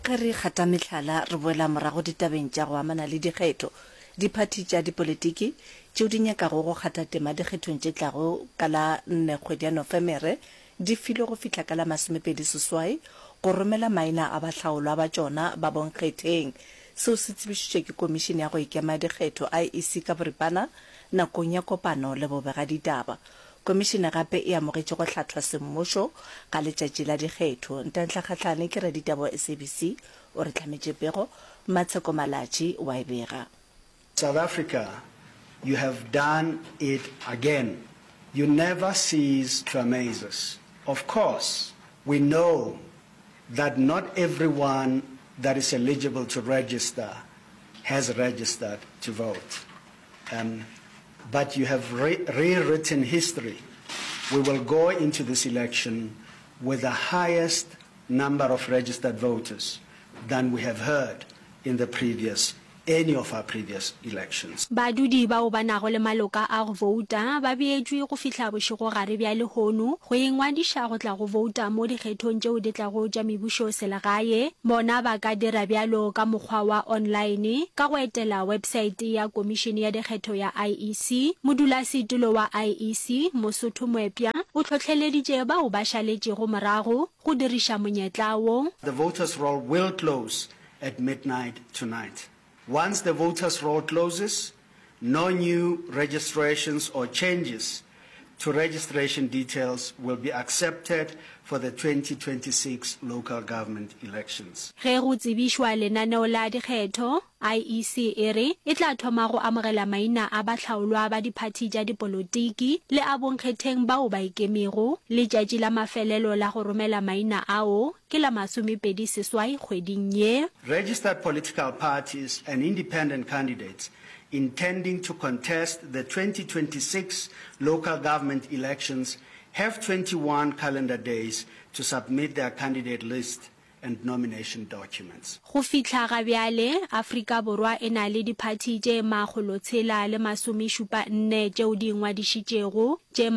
ge re gata metlhala re boela morago ditabeng tša go amana le dikgetho diphathi tša dipolotiki tšeo di nyakago go gata tema dikgethong tše tlago ka la 4 kgwedi ya Nofemere di filwe go fihla ka la 28 go romela maina a bahlaolwa ba tšona ba bonkgetheng seo se tsebišitšwe ke komišene ya go ikema dikgetho IEC ka boripana nakong ya kopano le bobega ditaba. Komišene gape e amogetše go hlathwa semmušo ka letšatši la dikgetho. Ntlantlakgatlane ke raditaba SABC o re tlametše pego Matsheko Malatši wa e bega. South Africa, you have done it again. You never cease to amaze us. Of course, we know that not everyone that is eligible to register has registered to vote. But you have rewritten history. We will go into this election with the highest number of registered voters than we have heard in any of our previous elections. Badudi ba o banago le maloka a go vouta ba beetswe go fihla bošego gare bja lehono go engwadisha go tla go vouta mo dikgethong tšeo di tla go ja mebušo selegae. Bona ba ka dira bjalo ka mokgwa wa online ka go etela website ya komišene ya dikgetho ya IEC. Modulasetulo wa IEC Mosotho Moepya o tlhotlheleditše bao ba šaletšego morago go diriša monyetla wo. The voters roll will close at midnight tonight. Once the voters' roll closes, no new registrations or changes to registration details will be accepted for the 2026 local government elections. Ge go tsebishwa lenaneo la dikgetho IEC ere e tla thoma go amogela maina a bahlaolwa ba diphathi tša dipolotiki le a bonkgetheng bao ba ikemego. Letšatši la mafelelo la go romela maina ao ke la 28 kgweding ye. Registered political parties and independent candidates intending to contest the 2026 local government elections have 21 calendar days to submit their candidate list and nomination documents. Go fihla ga bjale Afrika Borwa e na le diphathi tše 174 tšeo di ngwadišitšego, tše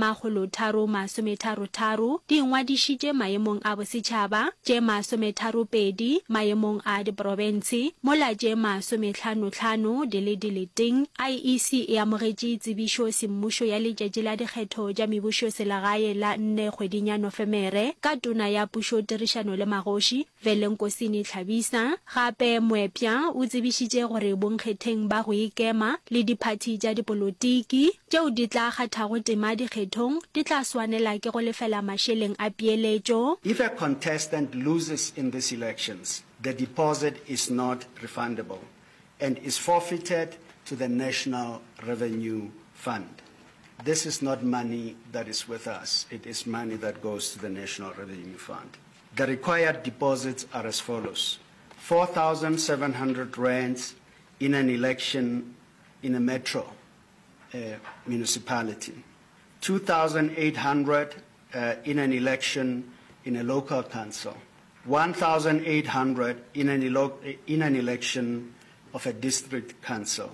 333 di ngwadišitše maemong a bosetšhaba, tše 32 maemong a diprovinse, mola tše 55 di le dileteng. IEC e amogetše tsebišo semmušo ya letšatši la dikgetho tša mebušo selegae la 4 kgweding ya Nofemere ka tona ya pušo tirišano le magoši Velenkosini Tlhabisa. Gape Moepya o tsebišitše gore bonkgetheng ba go ikema le diphathi tša dipolotiki tšeo di tla kgathago tema dikgethong di tla swanela ke go lefela mašeleng a peeletšo. If a contestant loses in these elections, the deposit is not refundable and is forfeited to the National Revenue Fund. This is not money that is with us. It is money that goes to the National Revenue Fund. The required deposits are as follows: 4,700 rands in an election in a metro municipality, 2,800 in an election in a local council, 1,800 in an election of a district council,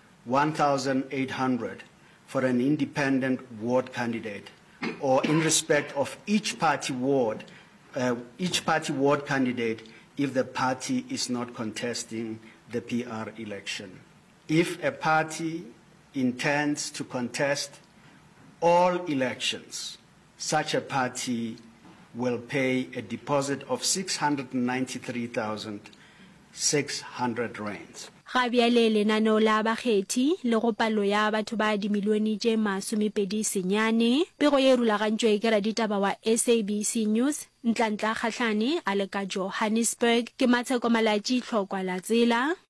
1,800 for an independent ward candidate, or in respect of each party ward candidate if the party is not contesting the PR election. If a party intends to contest all elections, such a party will pay a deposit of 693,600 rands. Ga bjale lenaneo la bakgethi le go palo ya batho ba dimilione tše 29 pego ye rulagantšwe ke raditaba wa SABC News Ntlantlakgatlane a le ka Johannesburg. Ke Matsheko Malatši hlokwa la tsela.